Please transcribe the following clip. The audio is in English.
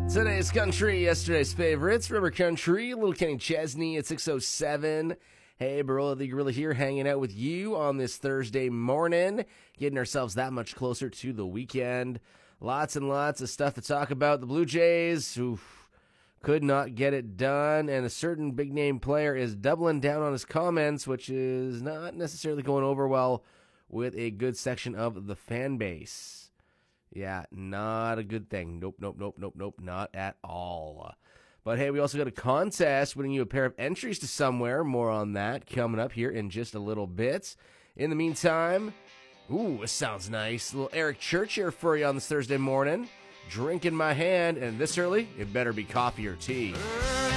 Today's country, yesterday's favorites, River Country, Little Kenny Chesney at 6:07. Hey, Barola the Gorilla here, hanging out with you on this Thursday morning, getting ourselves that much closer to the weekend. Lots and lots of stuff to talk about. The Blue Jays, who could not get it done, and a certain big-name player is doubling down on his comments, which is not necessarily going over well with a good section of the fan base. Yeah, not a good thing. Nope, not at all. But hey, we also got a contest winning you a pair of entries to somewhere. More on that coming up here in just a little bit. In the meantime, this sounds nice. A little Eric Church here for you on this Thursday morning. Drink in my hand, and this early, it better be coffee or tea.